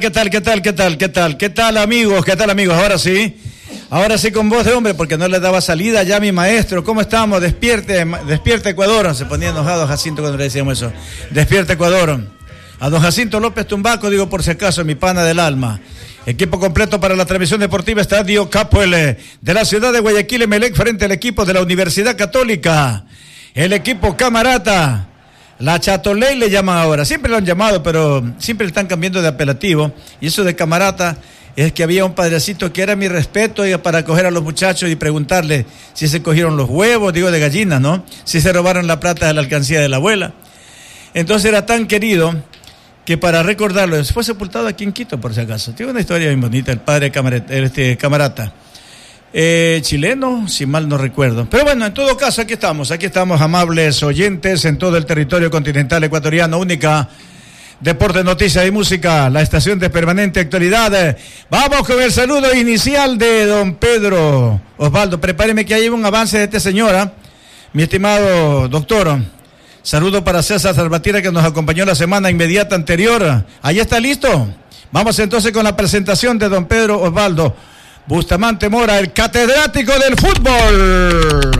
¿Qué tal, amigos? Ahora sí con voz de hombre, porque no le daba salida ya a mi maestro. ¿Cómo estamos? Despierte Ecuador. Se ponía enojado Jacinto cuando le decíamos eso. Despierte Ecuador. A don Jacinto López Tumbaco, digo por si acaso, mi pana del alma. Equipo completo para la transmisión deportiva, Estadio Capuel de la ciudad de Guayaquil, Emelec, frente al equipo de la Universidad Católica. El equipo Camarata. La Chatoley le llaman ahora, siempre lo han llamado, pero siempre le están cambiando de apelativo. Y eso de Camarata es que había un padrecito que era mi respeto para coger a los muchachos y preguntarle si se cogieron los huevos, digo de gallinas, ¿no? Si se robaron la plata de la alcancía de la abuela. Entonces era tan querido que para recordarlo, fue sepultado aquí en Quito, por si acaso. Tiene una historia bien bonita, el padre Camarata. Chileno, si mal no recuerdo. Pero bueno, en todo caso, aquí estamos, amables oyentes en todo el territorio continental ecuatoriano, única Deporte, Noticias y Música, la estación de permanente actualidad. Vamos con el saludo inicial de don Pedro Osvaldo. Prepáreme que hay un avance de esta señora, mi estimado doctor. Saludo para César Salvatierra, que nos acompañó la semana inmediata anterior. ¿Ahí está listo? Vamos entonces con la presentación de don Pedro Osvaldo Bustamante Mora, el catedrático del fútbol.